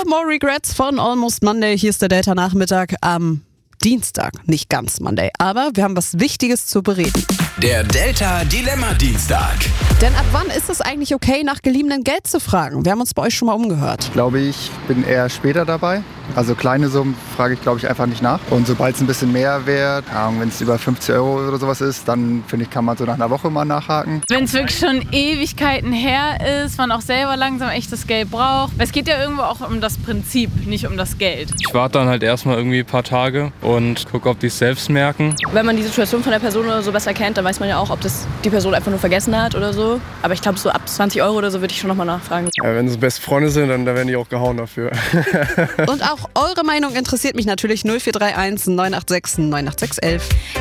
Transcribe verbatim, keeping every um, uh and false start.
More Regrets von Almost Monday. Hier ist der Delta-Nachmittag am Dienstag. Nicht ganz Monday, aber wir haben was Wichtiges zu bereden. Der Delta-Dilemma-Dienstag. Denn ab wann ist es eigentlich okay, nach geliehenem Geld zu fragen? Wir haben uns bei euch schon mal umgehört. Ich glaube, ich bin eher später dabei. Also kleine Summen frage ich, glaube ich, einfach nicht nach. Und sobald es ein bisschen mehr wird, wenn es über fünfzig Euro oder sowas ist, dann finde ich, kann man so nach einer Woche mal nachhaken. Wenn es wirklich schon Ewigkeiten her ist, man auch selber langsam echt das Geld braucht. Es geht ja irgendwo auch um das Prinzip, nicht um das Geld. Ich warte dann halt erstmal irgendwie ein paar Tage und gucke, ob die es selbst merken. Wenn man die Situation von der Person oder so besser kennt, dann weiß man ja auch, ob das die Person einfach nur vergessen hat oder so. Aber ich glaube, so ab zwanzig Euro oder so würde ich schon nochmal nachfragen. Ja, wenn es beste Freunde sind, dann, dann werden die auch gehauen dafür. Und auch eure Meinung interessiert mich natürlich. null vier drei eins neun acht sechs neun acht sechs eins eins.